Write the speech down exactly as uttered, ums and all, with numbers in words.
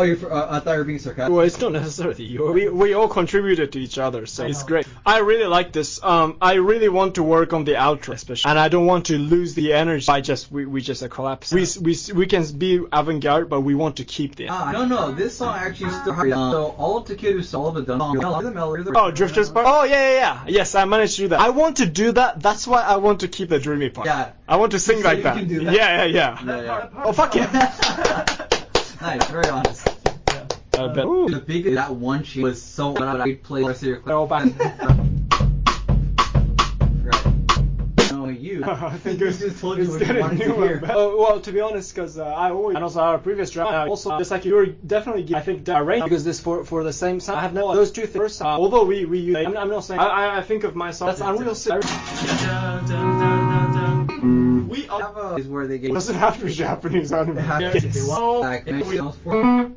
Oh, you're, uh, I thought you were being sarcastic. Well, it's not necessarily you. We we all contributed to each other, so it's great. I really like this. Um, I really want to work on the outro, especially, and I don't want to lose the energy by just we, we just uh, collapse. We we we can be avant-garde, but we want to keep the. Ah, no, no. This song actually still. Um, so all of Takeru's all of the done. Oh, Drifters part. Oh yeah, yeah, yeah. Yes, I managed to do that. I want to do that. That's why I want to keep the dreamy part. Yeah. I want to sing So like you that. can do that. Yeah, yeah, yeah. Yeah, yeah. Oh fuck yeah. Nice, very honest. I bet. The biggest that one sheet was so when I would play rest of your clip. Oh, back. Right. No, you. I think you it's, just told you it's what you getting wanted new to one, hear. but- Oh, well, to be honest, because uh, I always and also our previous drama uh, also just like you were definitely I think the arrange because this for for the same sound. I have no those two things. Uh, although we we use, I'm, I'm not saying I, I I think of myself that's Unreal Six. We Have a- is where they get. doesn't have to be Japanese anime. They have Yes. to be one. Like, and we almost four.